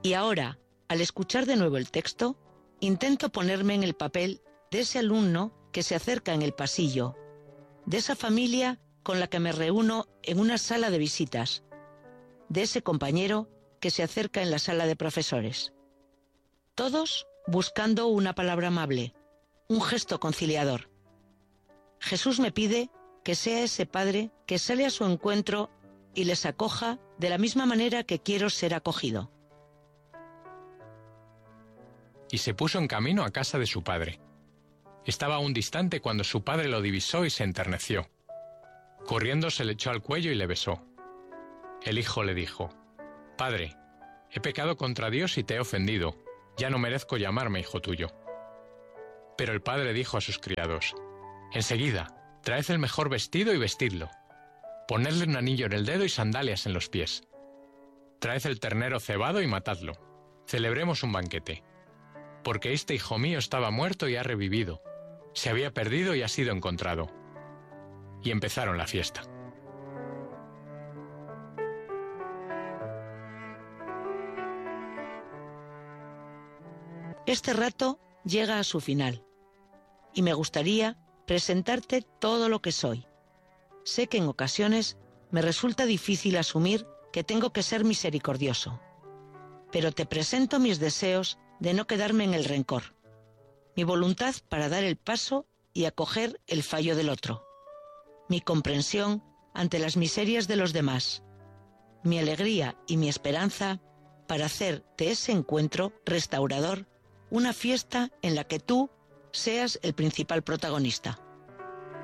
Y ahora, al escuchar de nuevo el texto, intento ponerme en el papel de ese alumno que se acerca en el pasillo, de esa familia con la que me reúno en una sala de visitas, de ese compañero que se acerca en la sala de profesores. Todos buscando una palabra amable, un gesto conciliador. Jesús me pide que sea ese padre que sale a su encuentro y les acoja de la misma manera que quiero ser acogido. Y se puso en camino a casa de su padre. Estaba aún distante cuando su padre lo divisó y se enterneció. Corriendo se le echó al cuello y le besó. El hijo le dijo: «Padre, he pecado contra Dios y te he ofendido. Ya no merezco llamarme hijo tuyo». Pero el padre dijo a sus criados: «Enseguida, traed el mejor vestido y vestidlo. Ponedle un anillo en el dedo y sandalias en los pies. Traed el ternero cebado y matadlo. Celebremos un banquete. Porque este hijo mío estaba muerto y ha revivido. Se había perdido y ha sido encontrado». Y empezaron la fiesta. Este rato llega a su final, y me gustaría presentarte todo lo que soy. Sé que en ocasiones me resulta difícil asumir que tengo que ser misericordioso, pero te presento mis deseos de no quedarme en el rencor, mi voluntad para dar el paso y acoger el fallo del otro, mi comprensión ante las miserias de los demás, mi alegría y mi esperanza para hacer de ese encuentro restaurador una fiesta en la que tú seas el principal protagonista.